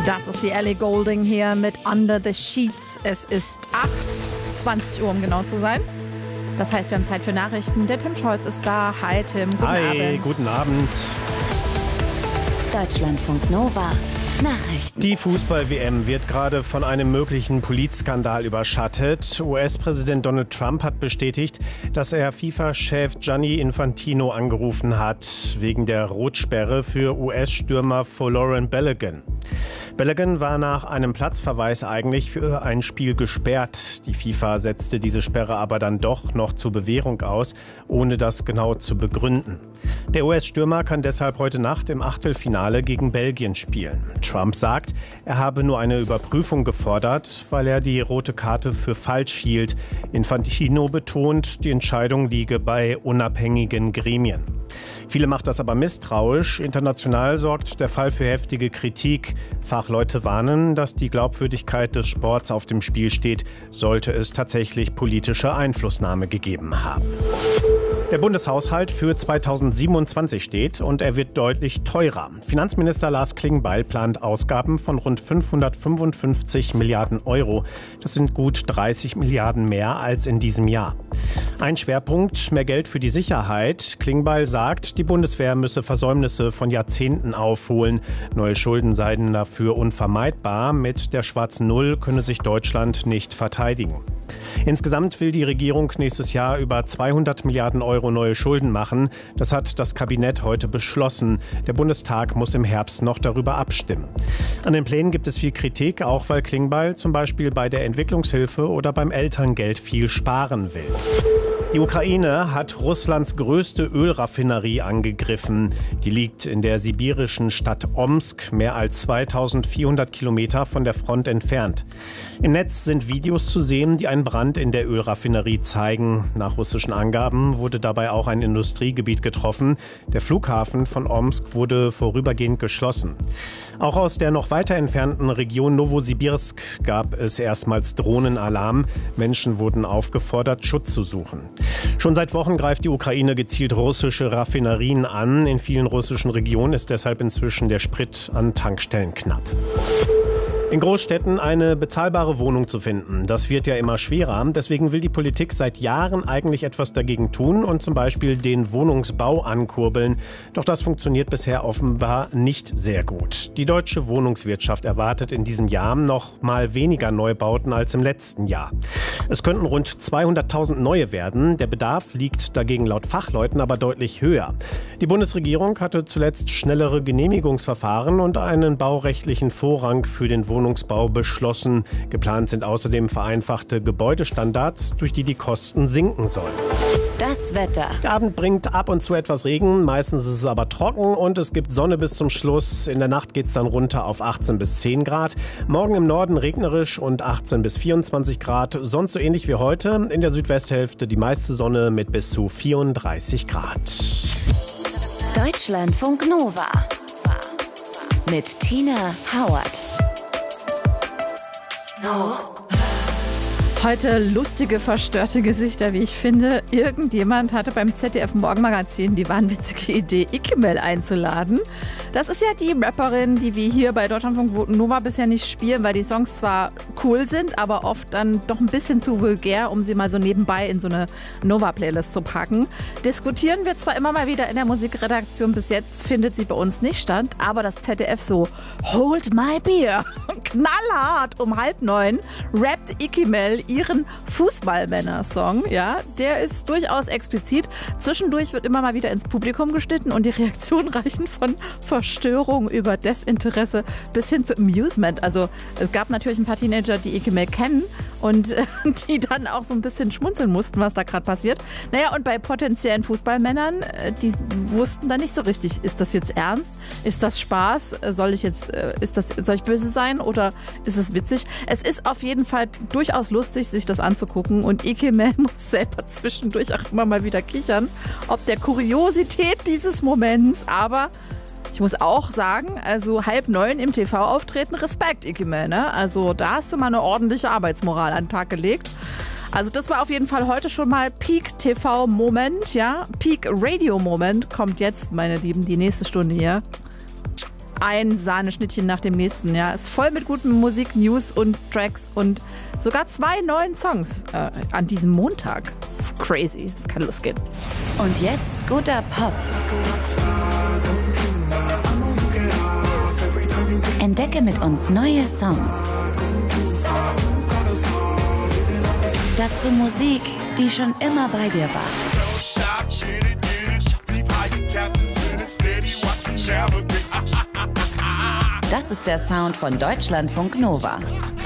Das ist die Ellie Goulding hier mit Under the Sheets. Es ist 8:20 Uhr, um genau zu sein. Das heißt, wir haben Zeit für Nachrichten. Der Tim Scholz ist da. Hi Tim, guten Abend. Hi, guten Abend. Deutschlandfunk Nova. Nachrichten. Die Fußball-WM wird gerade von einem möglichen Politskandal überschattet. US-Präsident Donald Trump hat bestätigt, dass er FIFA-Chef Gianni Infantino angerufen hat, wegen der Rotsperre für US-Stürmer Folarin Balogun. Balogun war nach einem Platzverweis eigentlich für ein Spiel gesperrt. Die FIFA setzte diese Sperre aber dann doch noch zur Bewährung aus, ohne das genau zu begründen. Der US-Stürmer kann deshalb heute Nacht im Achtelfinale gegen Belgien spielen. Trump sagt, er habe nur eine Überprüfung gefordert, weil er die rote Karte für falsch hielt. Infantino betont, die Entscheidung liege bei unabhängigen Gremien. Viele macht das aber misstrauisch. International sorgt der Fall für heftige Kritik. Fachleute warnen, dass die Glaubwürdigkeit des Sports auf dem Spiel steht, sollte es tatsächlich politische Einflussnahme gegeben haben. Der Bundeshaushalt für 2027 steht und er wird deutlich teurer. Finanzminister Lars Klingbeil plant Ausgaben von rund 555 Milliarden Euro. Das sind gut 30 Milliarden mehr als in diesem Jahr. Ein Schwerpunkt, mehr Geld für die Sicherheit. Klingbeil sagt, die Bundeswehr müsse Versäumnisse von Jahrzehnten aufholen. Neue Schulden seien dafür unvermeidbar. Mit der schwarzen Null könne sich Deutschland nicht verteidigen. Insgesamt will die Regierung nächstes Jahr über 200 Milliarden Euro neue Schulden machen. Das hat das Kabinett heute beschlossen. Der Bundestag muss im Herbst noch darüber abstimmen. An den Plänen gibt es viel Kritik, auch weil Klingbeil zum Beispiel bei der Entwicklungshilfe oder beim Elterngeld viel sparen will. Die Ukraine hat Russlands größte Ölraffinerie angegriffen. Die liegt in der sibirischen Stadt Omsk, mehr als 2400 Kilometer von der Front entfernt. Im Netz sind Videos zu sehen, die einen Brand in der Ölraffinerie zeigen. Nach russischen Angaben wurde dabei auch ein Industriegebiet getroffen. Der Flughafen von Omsk wurde vorübergehend geschlossen. Auch aus der noch weiter entfernten Region Nowosibirsk gab es erstmals Drohnenalarm. Menschen wurden aufgefordert, Schutz zu suchen. Schon seit Wochen greift die Ukraine gezielt russische Raffinerien an. In vielen russischen Regionen ist deshalb inzwischen der Sprit an Tankstellen knapp. In Großstädten eine bezahlbare Wohnung zu finden, das wird ja immer schwerer. Deswegen will die Politik seit Jahren eigentlich etwas dagegen tun und zum Beispiel den Wohnungsbau ankurbeln. Doch das funktioniert bisher offenbar nicht sehr gut. Die deutsche Wohnungswirtschaft erwartet in diesem Jahr noch mal weniger Neubauten als im letzten Jahr. Es könnten rund 200.000 neue werden. Der Bedarf liegt dagegen laut Fachleuten aber deutlich höher. Die Bundesregierung hatte zuletzt schnellere Genehmigungsverfahren und einen baurechtlichen Vorrang für den Wohnungsbau beschlossen. Geplant sind außerdem vereinfachte Gebäudestandards, durch die Kosten sinken sollen. Das Wetter. Der Abend bringt ab und zu etwas Regen, meistens ist es aber trocken und es gibt Sonne bis zum Schluss. In der Nacht geht es dann runter auf 18 bis 10 Grad. Morgen im Norden regnerisch und 18 bis 24 Grad. Sonst so ähnlich wie heute. In der Südwesthälfte die meiste Sonne mit bis zu 34 Grad. Deutschlandfunk Nova. Mit Tina Howard. Heute lustige, verstörte Gesichter, wie ich finde. Irgendjemand hatte beim ZDF Morgenmagazin die wahnwitzige Idee, Ikemel einzuladen. Das ist ja die Rapperin, die wir hier bei Deutschlandfunk Nova bisher nicht spielen, weil die Songs zwar cool sind, aber oft dann doch ein bisschen zu vulgär, um sie mal so nebenbei in so eine Nova-Playlist zu packen. Diskutieren wir zwar immer mal wieder in der Musikredaktion, bis jetzt findet sie bei uns nicht statt, aber das ZDF so, hold my beer, knallhart um 8:30 rappt Ikemel ihren Fußballmänner-Song. Ja, der ist durchaus explizit. Zwischendurch wird immer mal wieder ins Publikum geschnitten und die Reaktionen reichen von Verstörung über Desinteresse bis hin zu Amusement. Also es gab natürlich ein paar Teenager, die Ikemel kennen und die dann auch so ein bisschen schmunzeln mussten, was da gerade passiert. Naja, und bei potenziellen Fußballmännern, die wussten dann nicht so richtig, ist das jetzt ernst? Ist das Spaß? Soll ich böse sein oder ist es witzig? Es ist auf jeden Fall durchaus lustig, sich das anzugucken und Ikemel muss selber zwischendurch auch immer mal wieder kichern, ob der Kuriosität dieses Moments, aber ich muss auch sagen, also 8:30 im TV auftreten, Respekt, Ikemel, ne? Also da hast du mal eine ordentliche Arbeitsmoral an den Tag gelegt. Also das war auf jeden Fall heute schon mal Peak-TV-Moment, ja. Peak-Radio-Moment kommt jetzt, meine Lieben, die nächste Stunde hier. ein Sahneschnittchen nach dem nächsten. Ja, ist voll mit guten Musik, News und Tracks und sogar 2 neuen Songs an diesem Montag. Crazy, es kann losgehen. Und jetzt guter Pop. Entdecke mit uns neue Songs. Dazu Musik, die schon immer bei dir war. Das ist der Sound von Deutschlandfunk Nova.